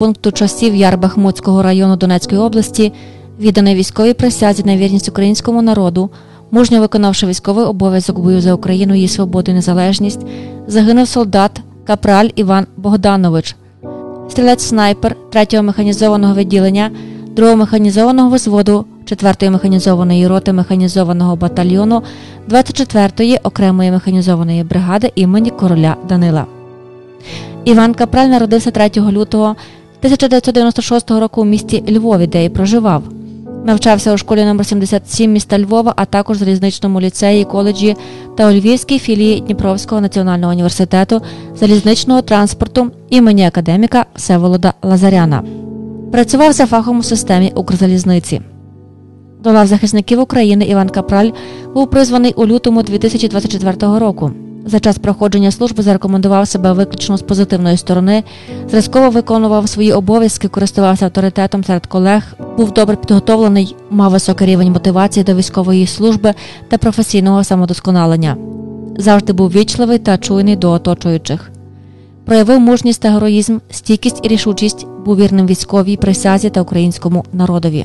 пункту часів Яр Бахмутського району Донецької області, відданий військовій присязі на вірність українському народу, мужньо виконавши військовий обов'язок в бою за Україну, її свободу і незалежність, загинув солдат Капраль Іван Богданович, стрілець-снайпер 3-го механізованого відділення 2-го механізованого взводу 4-ї механізованої роти механізованого батальйону 24-ї окремої механізованої бригади імені короля Данила. Іван Капраль народився 3 лютого 1996 року у місті Львові, де і проживав. Навчався у школі номер 77 міста Львова, а також в залізничному ліцеї, коледжі та у Львівській філії Дніпровського національного університету залізничного транспорту імені академіка Всеволода Лазаряна. Працював за фахом у системі Укрзалізниці. До лав захисників України Іван Капраль був призваний у лютому 2024 року. За час проходження служби зарекомендував себе виключно з позитивної сторони, зразково виконував свої обов'язки, користувався авторитетом серед колег, був добре підготовлений, мав високий рівень мотивації до військової служби та професійного самодосконалення. Завжди був вічливий та чуйний до оточуючих. Проявив мужність та героїзм, стійкість і рішучість, був вірним військовій присязі та українському народові.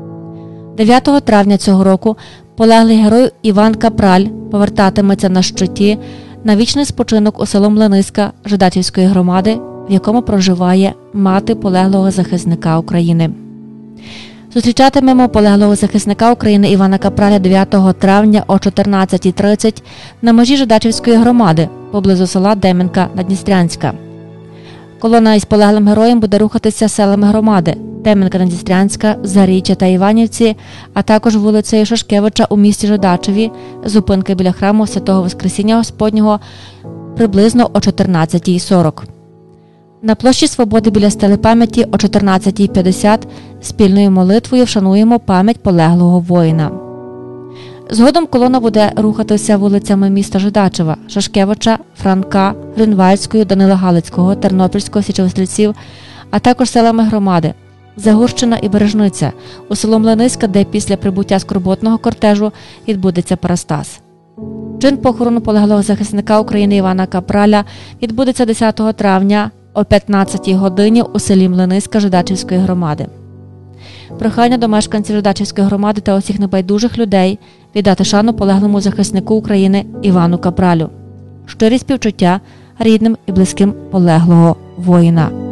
9 травня цього року полеглий герой Іван Капраль повертатиметься на щиті на вічний спочинок у село Млиниська Жидачівської громади, в якому проживає мати полеглого захисника України. Зустрічатимемо полеглого захисника України Івана Капраля 9 травня о 14:30 на межі Жидачівської громади, поблизу села Дем'янка-Надністрянська. Колона із полеглим героєм буде рухатися селами громади Дем'янка-Надністрянська, Заріччя та Іванівці, а також вулицею Шашкевича у місті Жидачеві, зупинки біля храму Святого Воскресіння Господнього приблизно о 14:40. На площі Свободи біля стели пам'яті о 14:50 спільною молитвою вшануємо пам'ять полеглого воїна. Згодом колона буде рухатися вулицями міста Жидачева, Шашкевича, Франка, Гринвальдською, Данила Галицького, Тернопільського, Січовострільців, а також селами громади Загурщина і Бережниця, у село Млиниська, де після прибуття скорботного кортежу відбудеться парастас. Чин похорону полеглого захисника України Івана Капраля відбудеться 10 травня о 15-й годині у селі Млиниська Жидачівської громади. Прохання до мешканців Жидачівської громади та усіх небайдужих людей віддати шану полеглому захиснику України Івану Капралю. Щирі співчуття рідним і близьким полеглого воїна.